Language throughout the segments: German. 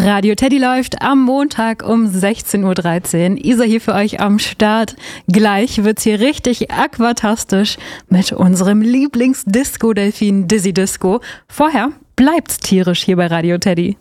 Radio Teddy läuft am Montag um 16.13 Uhr. Isa hier für euch am Start. Gleich wird's hier richtig aquatastisch mit unserem Lieblings-Disco-Delfin Dizzy Disco. Vorher bleibt's tierisch hier bei Radio Teddy.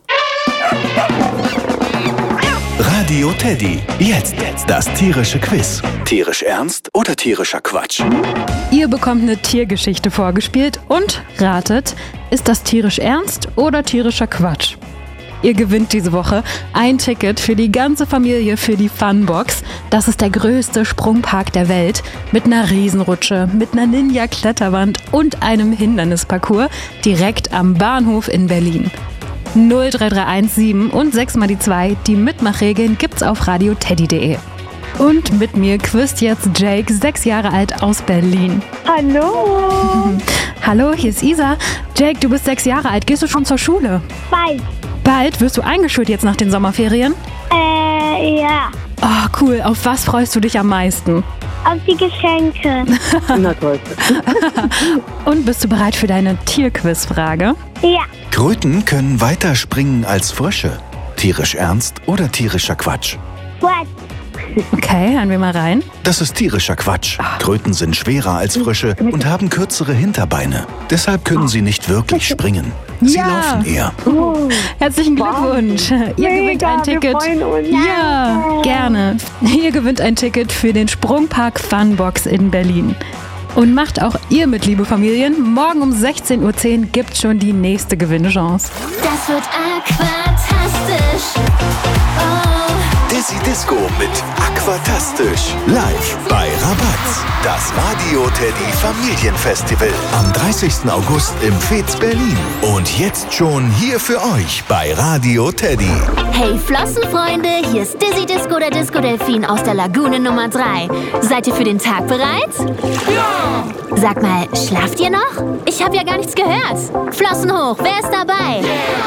Radio Teddy. Jetzt das tierische Quiz. Tierisch ernst oder tierischer Quatsch? Ihr bekommt eine Tiergeschichte vorgespielt und ratet, ist das tierisch ernst oder tierischer Quatsch? Ihr gewinnt diese Woche ein Ticket für die ganze Familie für die Funbox. Das ist der größte Sprungpark der Welt mit einer Riesenrutsche, mit einer Ninja-Kletterwand und einem Hindernisparcours direkt am Bahnhof in Berlin. 03317 und 6 mal die 2. Die Mitmachregeln gibt's auf radioteddy.de. Und mit mir quizt jetzt Jake, 6 Jahre alt aus Berlin. Hallo. Hallo, hier ist Isa. Jake, du bist 6 Jahre alt. Gehst du schon zur Schule? Bald? Wirst du eingeschult jetzt nach den Sommerferien? Ja. Oh, cool. Auf was freust du dich am meisten? Auf die Geschenke. Na toll. Und bist du bereit für deine Tierquizfrage? Ja. Kröten können weiter springen als Frösche. Tierisch ernst oder tierischer Quatsch? What? Okay, hören wir mal rein. Das ist tierischer Quatsch. Kröten sind schwerer als Frösche und haben kürzere Hinterbeine. Deshalb können sie nicht wirklich springen. Sie Ja. laufen eher. Herzlichen Glückwunsch. Ihr gewinnt ein Ticket. Wir freuen uns. Ja, gerne. Ihr gewinnt ein Ticket für den Sprungpark Funbox in Berlin. Und macht auch ihr mit, liebe Familien. Morgen um 16.10 Uhr gibt's schon die nächste Gewinnchance. Das wird aquatastisch. Oh. Dizzy Disco mit Aquatastisch. Live bei Rabatz. Das Radio Teddy Familienfestival. Am 30. August im Fez Berlin. Und jetzt schon hier für euch bei Radio Teddy. Hey Flossenfreunde, hier ist Dizzy Disco, der Disco-Delfin aus der Lagune Nummer 3. Seid ihr für den Tag bereit? Ja! Sag mal, schlaft ihr noch? Ich habe ja gar nichts gehört. Flossen hoch, wer ist dabei?